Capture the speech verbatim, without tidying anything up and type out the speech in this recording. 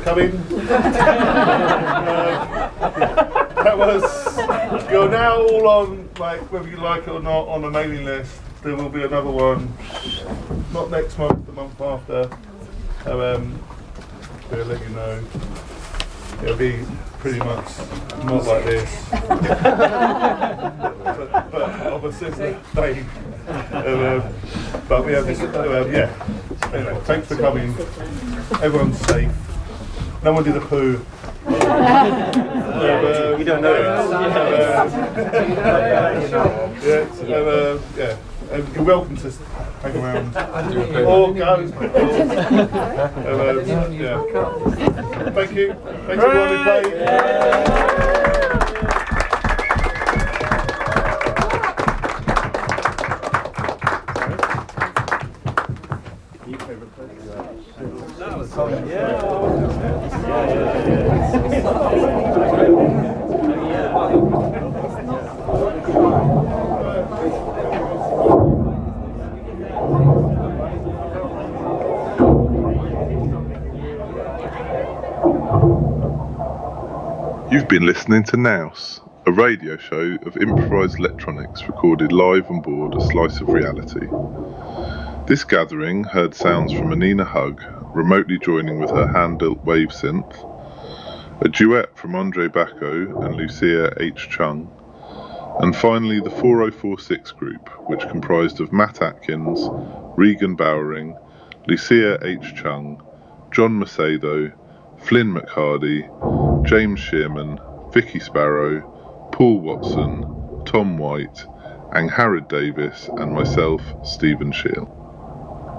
coming. uh, that was, you're now all on, like, whether you like it or not, on a mailing list. There will be another one, not next month, the month after. So, um, we'll let you know. It'll be pretty much not like this, but, but of a similar vein. Um, but we have this, um, yeah. Anyway, thanks for coming. Everyone's safe. No one did a poo. Yeah, um, you don't know it. Yeah, so, uh, yeah. Um, you're welcome to hang around or go. Or, um, yeah. Thank you. Thanks everyone who played. You've been listening to Nouse, a radio show of improvised electronics recorded live on board a slice of reality. This gathering heard sounds from Anina Hug, remotely joining with her hand-built wave synth, a duet from Andre Bacco and Lucia H. Chung, and finally the four oh four six group, which comprised of Matt Atkins, Regan Bowering, Lucia H. Chung, John Macedo, Flynn McHardy, James Shearman, Vicky Sparrow, Paul Watson, Tom White, Angharad Davis, and myself, Stephen Shield.